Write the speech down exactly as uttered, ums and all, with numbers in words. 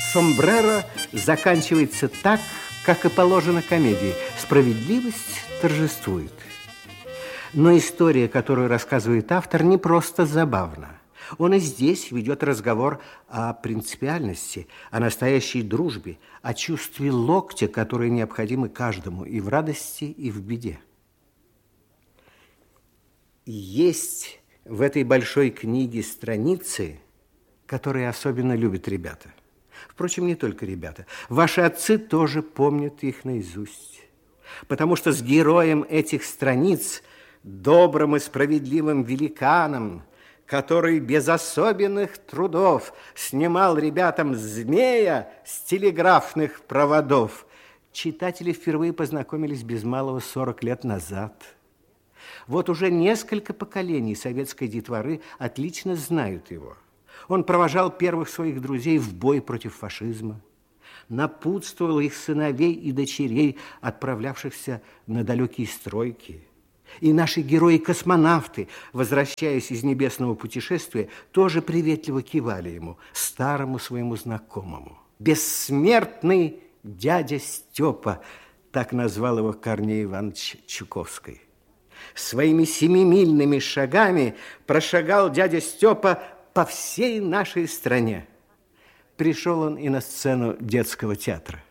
Сомбреро заканчивается так, как и положено комедии. Справедливость торжествует. Но история, которую рассказывает автор, не просто забавна. Он и здесь ведет разговор о принципиальности, о настоящей дружбе, о чувстве локтя, которые необходимы каждому и в радости, и в беде. Есть в этой большой книге страницы, которые особенно любят ребята. Впрочем, не только ребята. Ваши отцы тоже помнят их наизусть. Потому что с героем этих страниц, добрым и справедливым великаном, который без особенных трудов снимал ребятам змея с телеграфных проводов, читатели впервые познакомились без малого сорок лет назад. Вот уже несколько поколений советской детворы отлично знают его. Он провожал первых своих друзей в бой против фашизма, напутствовал их сыновей и дочерей, отправлявшихся на далекие стройки. И наши герои-космонавты, возвращаясь из небесного путешествия, тоже приветливо кивали ему, старому своему знакомому. Бессмертный дядя Степа, так назвал его Корней Иванович Чуковский. Своими семимильными шагами прошагал дядя Степа по всей нашей стране. Пришел он и на сцену детского театра.